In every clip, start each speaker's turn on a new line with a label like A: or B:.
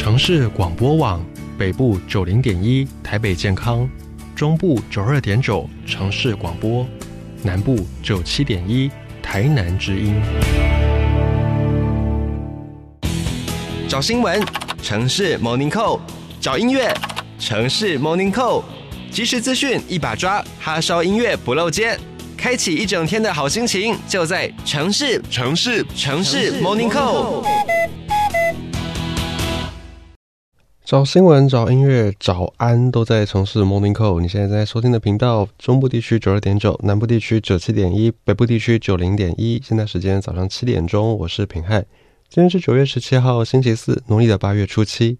A: 城市广播网北部90.1台北健康，中部92.9城市广播，南部97.1台南之音。
B: 找新闻，城市 Morning Call； 找音乐，城市 Morning Call。即时资讯一把抓，哈烧音乐不漏接，开启一整天的好心情，就在城市 Morning Call。
A: 找新闻、找音乐、找安，都在城市 Morning Call。你现在在收听的频道，中部地区92.9，南部地区97.1，北部地区90.1。现在时间早上7点钟，我是品汉。今天是9月17号，星期四，农历的8月初7。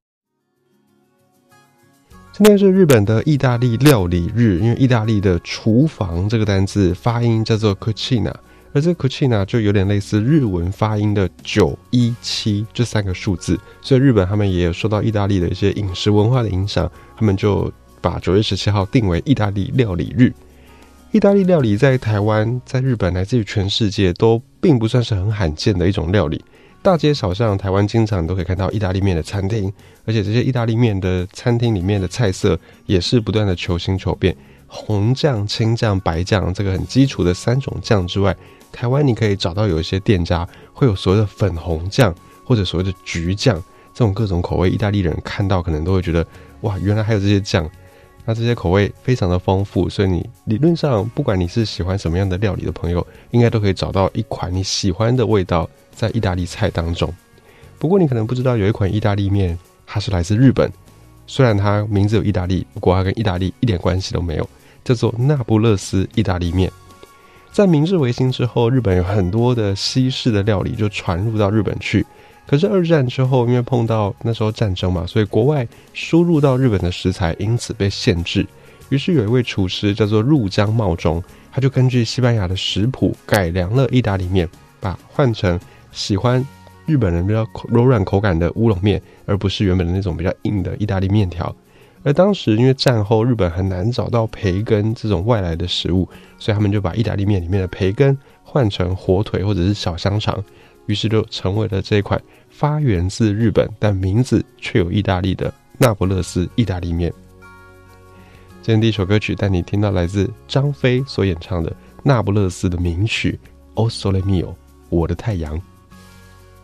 A: 今天是日本的意大利料理日，因为意大利的厨房这个单字发音叫做 cucina， 而这个 cucina 就有点类似日文发音的917这3个数字，所以日本他们也有受到意大利的一些饮食文化的影响，他们就把9月17号定为意大利料理日。意大利料理在台湾、在日本乃至于全世界都并不算是很罕见的一种料理。大街小巷，台湾经常都可以看到意大利面的餐厅，而且这些意大利面的餐厅里面的菜色也是不断的求新求变。红酱、青酱、白酱这个很基础的3种酱之外，台湾你可以找到有一些店家会有所谓的粉红酱或者所谓的橘酱，这种各种口味，意大利人看到可能都会觉得哇，原来还有这些酱。那这些口味非常的丰富，所以你理论上不管你是喜欢什么样的料理的朋友，应该都可以找到一款你喜欢的味道在意大利菜当中。不过你可能不知道，有一款意大利面它是来自日本，虽然它名字有意大利，不过它跟意大利一点关系都没有，叫做那不勒斯意大利面。在明治维新之后，日本有很多的西式的料理就传入到日本去，可是2战之后，因为碰到那时候战争嘛，所以国外输入到日本的食材因此被限制。于是有一位厨师叫做入江茂忠，他就根据西班牙的食谱改良了意大利面，把换成喜欢日本人比较柔软口感的乌龙面，而不是原本的那种比较硬的意大利面条。而当时因为战后日本很难找到培根这种外来的食物，所以他们就把意大利面里面的培根换成火腿或者是小香肠，于是就成为了这一款发源自日本但名字却有意大利的那不勒斯意大利面。今天第一首歌曲带你听到来自张飞所演唱的那不勒斯的名曲《O Sole Mio》，我的太阳。